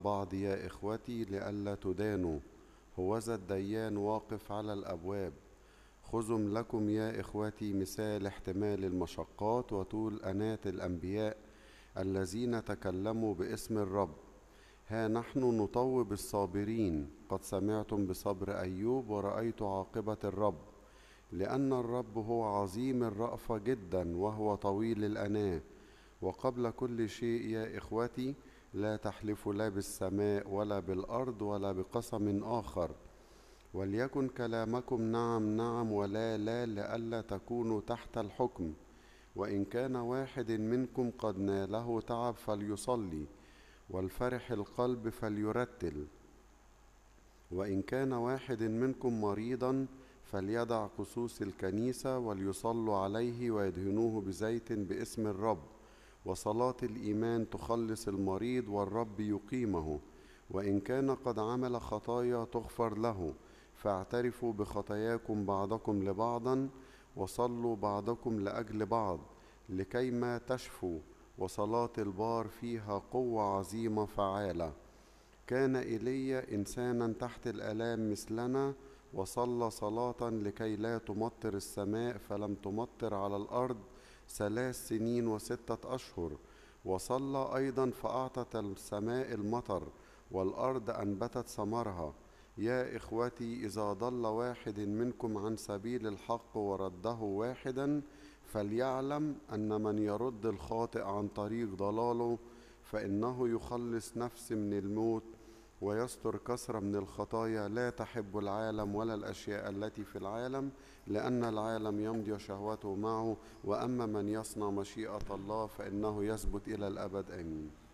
بعض يا إخوتي لئلا تدانوا. هوذا الديان واقف على الأبواب. خذوا لكم يا إخوتي مثال احتمال المشقات وطول أناة الأنبياء الذين تكلموا باسم الرب. ها نحن نطوب الصابرين، قد سمعتم بصبر أيوب ورأيت عاقبة الرب، لأن الرب هو عظيم الرأفة جدا وهو طويل الأناة. وقبل كل شيء يا إخوتي لا تحلفوا لا بالسماء ولا بالأرض ولا بقسم آخر، وليكن كلامكم نعم نعم ولا لا، لئلا تكونوا تحت الحكم. وإن كان واحد منكم قد ناله تعب فليصلي، والفرح القلب فليرتل. وإن كان واحد منكم مريضا فليدع قصوص الكنيسة وليصلوا عليه ويدهنوه بزيت باسم الرب، وصلاة الإيمان تخلص المريض والرب يقيمه. وإن كان قد عمل خطايا تغفر له، فاعترفوا بخطاياكم بعضكم لبعضا، وصلوا بعضكم لأجل بعض لكيما تشفوا، وصلاة البار فيها قوة عظيمة فعالة. كان إيليا إنسانا تحت الآلام مثلنا، وصلى صلاة لكي لا تمطر السماء، فلم تمطر على الأرض 3 سنين و6 أشهر. وصلى أيضا فأعطت السماء المطر، والأرض أنبتت ثمرها. يا إخوتي، إذا ضل واحد منكم عن سبيل الحق ورده واحدا، فليعلم أن من يرد الخاطئ عن طريق ضلاله فإنه يخلص نفس من الموت ويستر كثرة من الخطايا. لا تحب العالم ولا الأشياء التي في العالم، لأن العالم يمضي شهوته معه، وأما من يصنع مشيئة الله فإنه يثبت إلى الأبد. آمين.